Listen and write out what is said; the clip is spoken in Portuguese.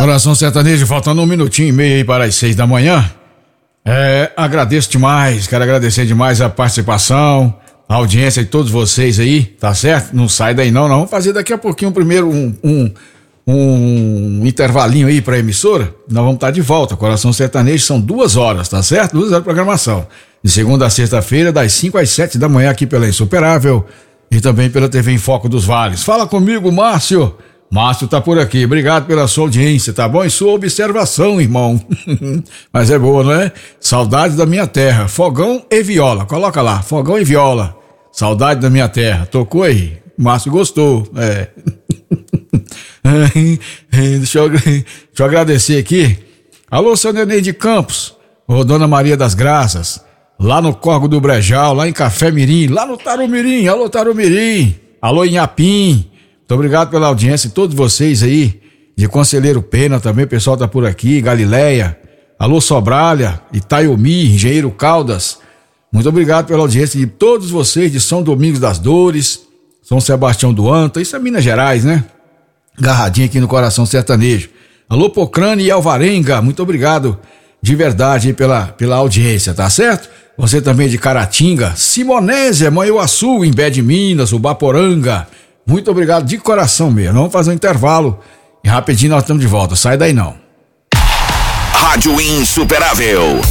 Coração Sertanejo, faltando 1 minutinho e meio aí para as 6 da manhã. Agradeço demais, quero agradecer demais a participação, a audiência de todos vocês aí, tá certo? Não sai daí não, nós vamos fazer daqui a pouquinho primeiro um intervalinho aí pra emissora, nós vamos estar de volta. Coração Sertanejo são 2 horas, tá certo? 2 horas de programação. De segunda a sexta-feira, das 5 às 7 da manhã aqui pela Insuperável e também pela TV em Foco dos Vales. Fala comigo, Márcio. Márcio tá por aqui, obrigado pela sua audiência, tá bom? E sua observação, irmão. Mas é boa, não é? Saudades da minha terra, fogão e viola, coloca lá, fogão e viola. Saudade da minha terra, tocou aí, Márcio gostou, Deixa eu agradecer aqui. Alô, seu Neném de Campos, ô Dona Maria das Graças, lá no Córrego do Brejal, lá em Café Mirim, lá no Tarumirim, alô Tarumirim, alô Inhapim. Muito obrigado pela audiência, todos vocês aí, de Conselheiro Pena também, o pessoal tá por aqui, Galileia, alô Sobralha, Itaiomi, Engenheiro Caldas, muito obrigado pela audiência de todos vocês de São Domingos das Dores, São Sebastião do Anta, isso é Minas Gerais, né? Garradinho aqui no Coração Sertanejo. Alô Pocrane e Alvarenga, muito obrigado de verdade pela audiência, tá certo? Você também de Caratinga, Simonésia, Manhuaçu, Imbé de Minas, Ubaporanga. Muito obrigado de coração mesmo. Vamos fazer um intervalo e rapidinho nós estamos de volta. Sai daí não. Rádio Insuperável.